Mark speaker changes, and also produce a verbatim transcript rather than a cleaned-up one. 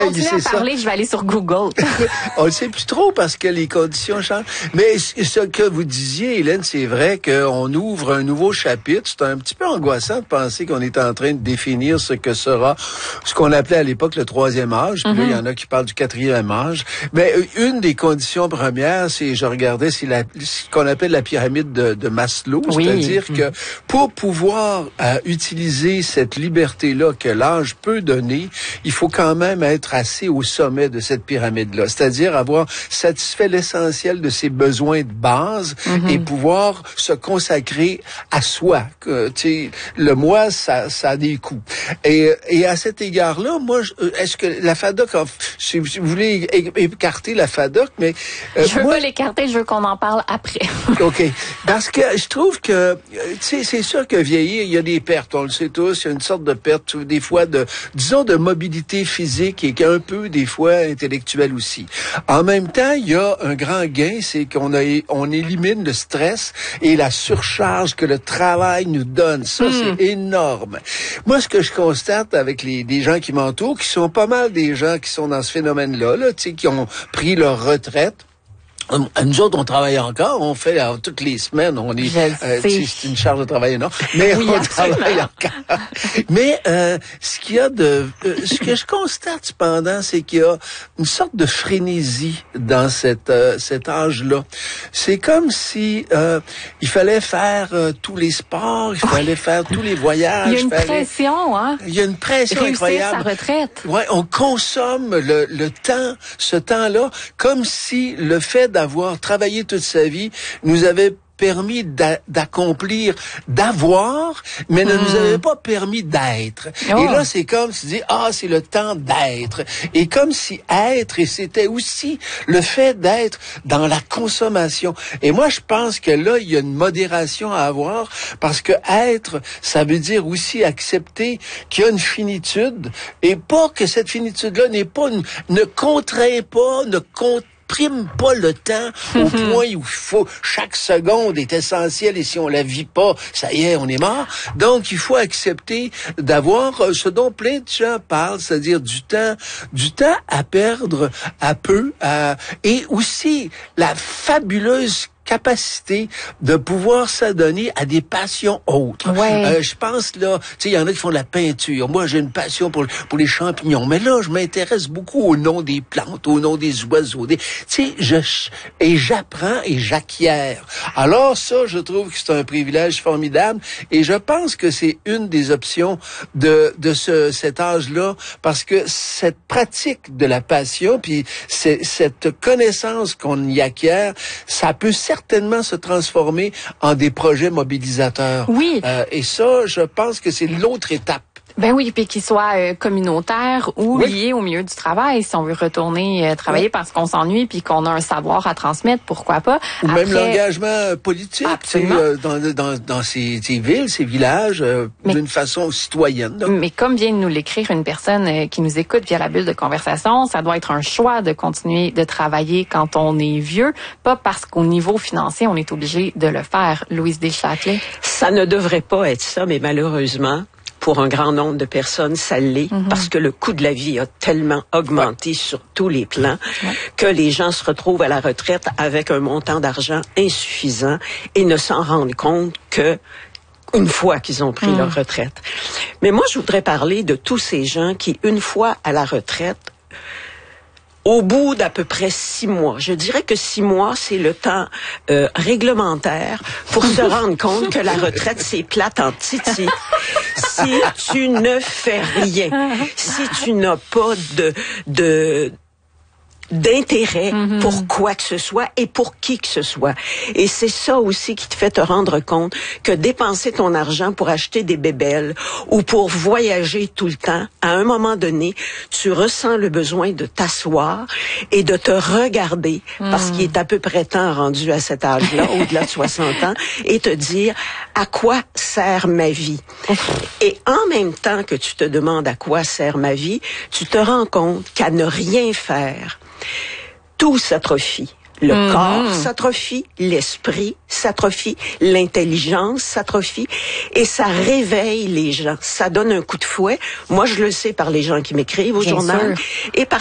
Speaker 1: Continuez à parler, ça. Je vais aller sur Google.
Speaker 2: On ne sait plus trop parce que les conditions changent. Mais ce que vous disiez, Hélène, c'est vrai qu'on ouvre un nouveau chapitre. C'est un petit peu angoissant de penser qu'on est en train de définir ce que sera ce qu'on appelait à l'époque le troisième âge. Puis mm-hmm. là, il y en a qui parlent du quatrième âge. Mais une des conditions premières, c'est, je regardais, c'est la, ce qu'on appelle la pyramide de, de Maslow. Oui. C'est-à-dire mm-hmm. que pour pouvoir euh, utiliser cette liberté-là que l'âge peut donner, il faut quand même être assez au sommet de cette pyramide-là, c'est-à-dire avoir satisfait l'essentiel de ses besoins de base mm-hmm. et pouvoir se consacrer à soi. Que, tu sais, le moi, ça, ça a des coûts. Et, et à cet égard-là, moi, je, est-ce que la FADOC, si vous voulez écarter la FADOC, mais
Speaker 1: euh, je veux moi, pas l'écarter, je veux qu'on en parle après.
Speaker 2: Ok, parce que je trouve que, tu sais, c'est sûr que vieillir, il y a des pertes, on le sait tous, il y a une sorte de perte, des fois de, disons, de mobilité physique et qu'un peu des fois intellectuelle aussi. En même temps, il y a un grand gain, c'est qu'on a, on élimine le stress et la surcharge que le travail nous donne. Ça, mm. c'est énorme. Moi, ce que je constate avec les des gens qui m'entourent, qui sont pas mal des gens qui sont dans ce phénomène-là, là, tu sais, qui ont pris leur retraite. Nous autres, on travaille encore, on fait alors, toutes les semaines, on est, euh, c'est une charge de travail énorme, mais oui, on absolument. travaille encore. Mais euh, ce qu'il y a de, euh, ce que je constate cependant, c'est qu'il y a une sorte de frénésie dans cette euh, cet âge-là. C'est comme si euh, il fallait faire euh, tous les sports, il fallait faire tous les voyages.
Speaker 1: Il y a une
Speaker 2: fallait...
Speaker 1: pression, hein.
Speaker 2: Il y a une pression
Speaker 1: Réussir
Speaker 2: incroyable.
Speaker 1: Sa retraite.
Speaker 2: Ouais, on consomme le, le temps, ce temps-là, comme si le fait d'avoir travaillé toute sa vie nous avait permis d'a- d'accomplir, d'avoir, mais ne mmh. nous avait pas permis d'être. Oh. Et là, c'est comme si dit, ah, c'est le temps d'être. Et comme si être, et c'était aussi le fait d'être dans la consommation. Et moi, je pense que là, il y a une modération à avoir, parce que être, ça veut dire aussi accepter qu'il y a une finitude, et pas que cette finitude-là n'est pas, une, ne contraint pas, ne contraint prime pas le temps au point où il faut chaque seconde est essentielle et si on la vit pas, ça y est, on est mort. Donc il faut accepter d'avoir ce dont plein de gens parlent, c'est-à-dire du temps, du temps à perdre à peu, à, et aussi la fabuleuse capacité de pouvoir s'adonner à des passions autres.
Speaker 1: Ouais.
Speaker 2: Euh, je pense là, tu sais, il y en a qui font de la peinture. Moi, j'ai une passion pour pour les champignons, mais là, je m'intéresse beaucoup au nom des plantes, au nom des oiseaux. Des, tu sais, je et j'apprends et j'acquiers. Alors ça, je trouve que c'est un privilège formidable et je pense que c'est une des options de de ce cet âge-là parce que cette pratique de la passion puis c'est, cette connaissance qu'on y acquiert, ça peut certainement se transformer en des projets mobilisateurs.
Speaker 1: Oui.
Speaker 2: Euh, et ça, je pense que c'est l'autre étape.
Speaker 1: Ben oui, puis qu'il soit euh, communautaire ou oui. lié au milieu du travail. Si on veut retourner euh, travailler oui. parce qu'on s'ennuie puis qu'on a un savoir à transmettre, pourquoi pas.
Speaker 2: Ou Après, même l'engagement politique euh, dans, dans, dans ces, ces villes, ces villages, euh, mais, d'une façon citoyenne. Donc.
Speaker 1: Mais comme vient de nous l'écrire une personne euh, qui nous écoute via la bulle de conversation, ça doit être un choix de continuer de travailler quand on est vieux, pas parce qu'au niveau financier, on est obligé de le faire. Louise Deschâtelet.
Speaker 3: Ça ne devrait pas être ça, mais malheureusement, pour un grand nombre de personnes, ça l'est, mm-hmm. parce que le coût de la vie a tellement augmenté ouais. sur tous les plans ouais. que les gens se retrouvent à la retraite avec un montant d'argent insuffisant et ne s'en rendent compte que une fois qu'ils ont pris mm. leur retraite. Mais moi, je voudrais parler de tous ces gens qui, une fois à la retraite, au bout d'à peu près six mois, je dirais que six mois, c'est le temps euh, réglementaire pour se rendre compte que la retraite, c'est plate en titi. Si tu ne fais rien, si tu n'as pas de... de d'intérêt mm-hmm. pour quoi que ce soit et pour qui que ce soit. Et c'est ça aussi qui te fait te rendre compte que dépenser ton argent pour acheter des bébelles ou pour voyager tout le temps, à un moment donné, tu ressens le besoin de t'asseoir et de te regarder, mm. parce qu'il est à peu près temps rendu à cet âge-là, au-delà de soixante ans, et te dire à quoi sert ma vie. Et en même temps que tu te demandes à quoi sert ma vie, tu te rends compte qu'à ne rien faire, tout s'atrophie. Le
Speaker 1: Mm-hmm.
Speaker 3: corps s'atrophie, l'esprit s'atrophie, l'intelligence s'atrophie et ça réveille les gens. Ça donne un coup de fouet. Moi, je le sais par les gens qui m'écrivent au
Speaker 1: Bien
Speaker 3: journal
Speaker 1: sûr.
Speaker 3: et par